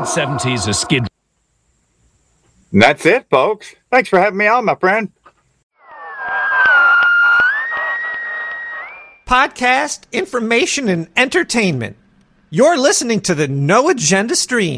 1970s a skid. And that's it, folks. Thanks for having me on, my friend. Podcast, information, and entertainment. You're listening to the No Agenda Stream.